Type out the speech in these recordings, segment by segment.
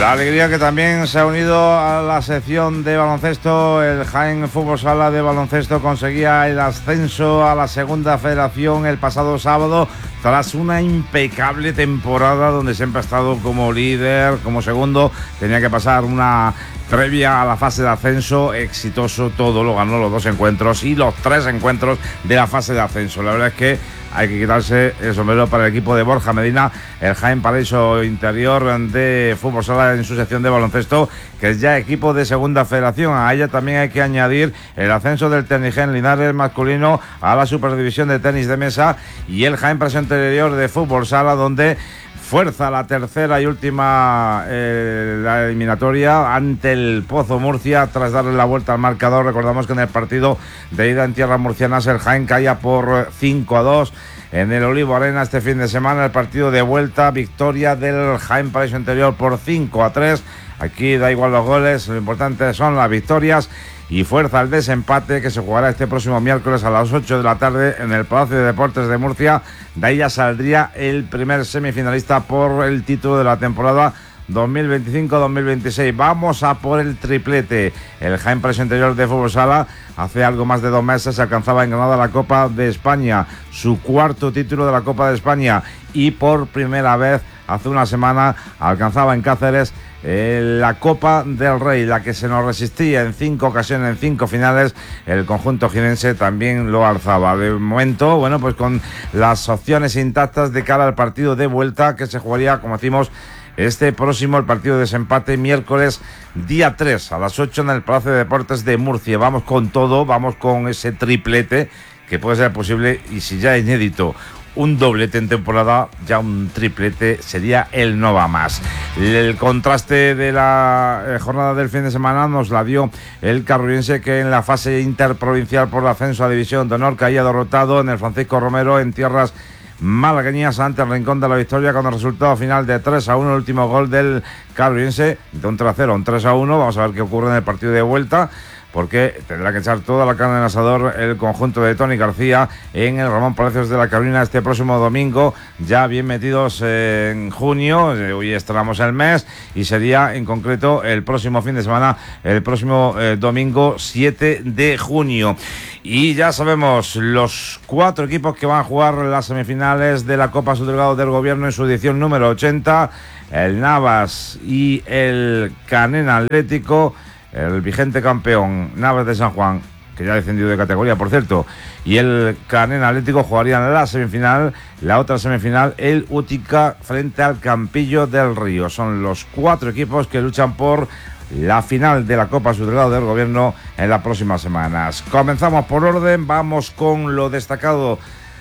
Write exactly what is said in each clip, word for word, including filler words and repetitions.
La alegría que también se ha unido a la sección de baloncesto. El Jaén Fútbol Sala de baloncesto conseguía el ascenso a la segunda federación el pasado sábado tras una impecable temporada donde siempre ha estado como líder, como segundo. Tenía que pasar una previa a la fase de ascenso, exitoso todo, lo ganó los dos encuentros y los tres encuentros de la fase de ascenso. La verdad es que hay que quitarse el sombrero para el equipo de Borja Medina, el Jaén Paraíso Interior de Fútbol Sala en su sección de baloncesto, que es ya equipo de segunda federación. A ella también hay que añadir el ascenso del Tecnigen Linares masculino a la superdivisión de tenis de mesa y el Jaén Paraíso Interior de Fútbol Sala, donde fuerza la tercera y última eh, la eliminatoria ante el Pozo Murcia tras darle la vuelta al marcador. Recordamos que en el partido de ida en tierras murcianas el Jaén caía por cinco a dos en el Olivo Arena este fin de semana. El partido de vuelta, victoria del Jaén Paraíso Interior por cinco a tres. Aquí da igual los goles, lo importante son las victorias y fuerza el desempate, que se jugará este próximo miércoles a las ocho de la tarde en el Palacio de Deportes de Murcia. De ahí ya saldría el primer semifinalista por el título de la temporada dos mil veinticinco dos mil veintiséis. Vamos a por el triplete. El Jaén Paraíso Interior de Fútbol Sala hace algo más de dos meses se alcanzaba en Granada la Copa de España, su cuarto título de la Copa de España, y por primera vez hace una semana alcanzaba en Cáceres eh, la Copa del Rey, la que se nos resistía en cinco ocasiones, en cinco finales. El conjunto jienense también lo alzaba. De momento, bueno, pues con las opciones intactas de cara al partido de vuelta que se jugaría, como decimos, este próximo, el partido de desempate, miércoles día tres a las ocho en el Palacio de Deportes de Murcia. Vamos con todo, vamos con ese triplete que puede ser posible, y si ya es inédito un doblete en temporada, ya un triplete sería el no va más. El contraste de la eh, jornada del fin de semana nos la dio el carruyense, que en la fase interprovincial por el ascenso a División de Honor caía derrotado en el Francisco Romero en tierras malagueñas ante el Rincón de la Victoria, con el resultado final de tres a uno, el último gol del carruyense de un tres a cero, un tres a uno. Vamos a ver qué ocurre en el partido de vuelta, porque tendrá que echar toda la carne en el asador el conjunto de Tony García en el Ramón Palacios de la Carolina este próximo domingo, ya bien metidos en junio. Hoy estrenamos el mes y sería en concreto el próximo fin de semana, el próximo eh, domingo siete de junio. Y ya sabemos los cuatro equipos que van a jugar las semifinales de la Copa Subdelegado del Gobierno en su edición número ochenta, el Navas y el Canén Atlético. El vigente campeón Navas de San Juan, que ya ha descendido de categoría, por cierto, y el Canén Atlético jugarían la semifinal. La otra semifinal, el Útica frente al Campillo del Río. Son los cuatro equipos que luchan por la final de la Copa Subdelegado del Gobierno en las próximas semanas. Comenzamos por orden, vamos con lo destacado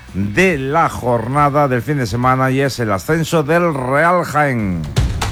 de la jornada del fin de semana, y es el ascenso del Real Jaén.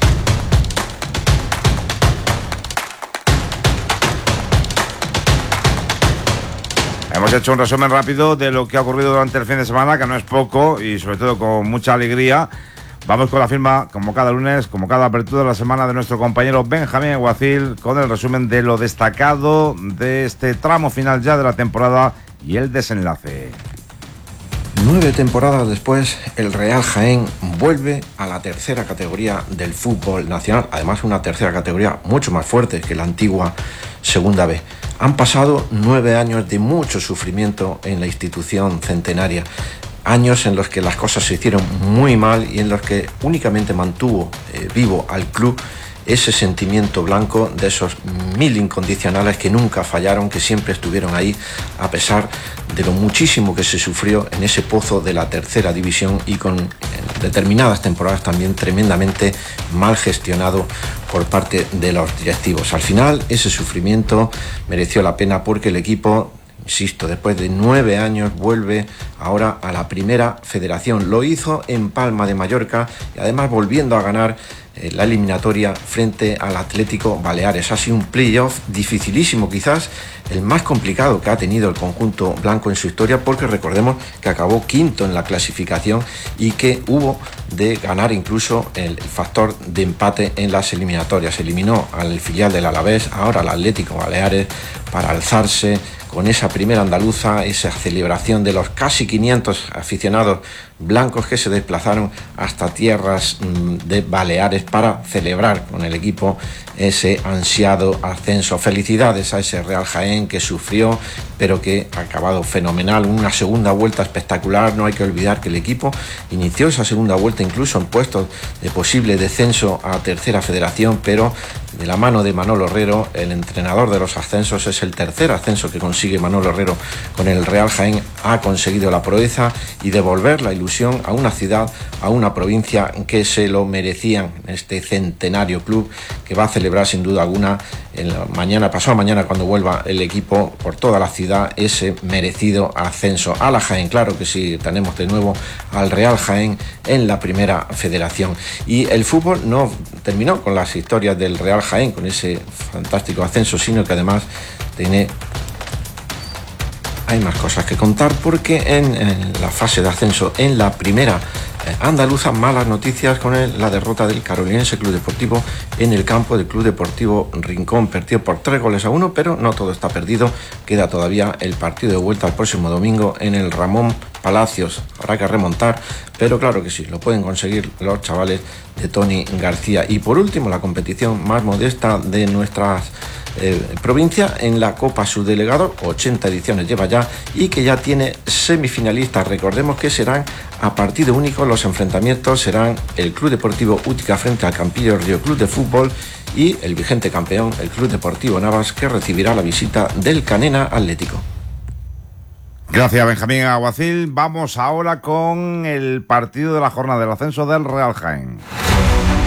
Hemos hecho un resumen rápido de lo que ha ocurrido durante el fin de semana, que no es poco y sobre todo con mucha alegría. Vamos con la firma, como cada lunes, como cada apertura de la semana, de nuestro compañero Benjamín Aguacil, con el resumen de lo destacado de este tramo final ya de la temporada y el desenlace. Nueve temporadas después, el Real Jaén vuelve a la tercera categoría del fútbol nacional, además una tercera categoría mucho más fuerte que la antigua Segunda B. Han pasado nueve años de mucho sufrimiento en la institución centenaria, años en los que las cosas se hicieron muy mal y en los que únicamente mantuvo eh, vivo al club ese sentimiento blanco de esos mil incondicionales que nunca fallaron, que siempre estuvieron ahí a pesar de lo muchísimo que se sufrió en ese pozo de la tercera división, y con en determinadas temporadas también tremendamente mal gestionado por parte de los directivos. Al final ese sufrimiento mereció la pena, porque el equipo, insisto, después de nueve años vuelve ahora a la primera federación. Lo hizo en Palma de Mallorca y además volviendo a ganar eh, la eliminatoria frente al Atlético Baleares. Ha sido un playoff dificilísimo, quizás el más complicado que ha tenido el conjunto blanco en su historia, porque recordemos que acabó quinto en la clasificación y que hubo de ganar incluso el factor de empate en las eliminatorias. Eliminó al filial del Alavés, ahora al Atlético Baleares, para alzarse con esa primera andaluza, esa celebración de los casi quinientos aficionados blancos que se desplazaron hasta tierras de Baleares para celebrar con el equipo ese ansiado ascenso. Felicidades a ese Real Jaén que sufrió, pero que ha acabado fenomenal, una segunda vuelta espectacular. No hay que olvidar que el equipo inició esa segunda vuelta incluso en puestos de posible descenso a tercera federación, pero de la mano de Manolo Herrero, el entrenador de los ascensos, es el tercer ascenso que consigue Manolo Herrero con el Real Jaén. Ha conseguido la proeza y devolver la ilusión a una ciudad, a una provincia que se lo merecían, este centenario club que va a celebrar sin duda alguna en la mañana, pasado mañana, cuando vuelva el equipo por toda la ciudad, ese merecido ascenso a la Jaén. Claro que sí, tenemos de nuevo al Real Jaén en la primera federación. Y el fútbol no terminó con las historias del Real Jaén, con ese fantástico ascenso, sino que además tiene... hay más cosas que contar, porque en, en la fase de ascenso en la primera eh, andaluza, malas noticias con el, la derrota del Carolinense Club Deportivo en el campo del Club Deportivo Rincón, perdió por tres goles a uno, pero no todo está perdido, queda todavía el partido de vuelta el próximo domingo en el Ramón Palacios. Habrá que remontar, pero claro que sí, lo pueden conseguir los chavales de Tony García. Y por último, la competición más modesta de nuestras Eh, provincia en la Copa Subdelegado, ochenta ediciones lleva ya y que ya tiene semifinalistas. Recordemos que serán a partido único, los enfrentamientos serán el Club Deportivo Útica frente al Campillo Río Club de Fútbol y el vigente campeón, el Club Deportivo Navas, que recibirá la visita del Canena Atlético. Gracias, Benjamín Aguacil. Vamos ahora con el partido de la jornada del ascenso del Real Jaén.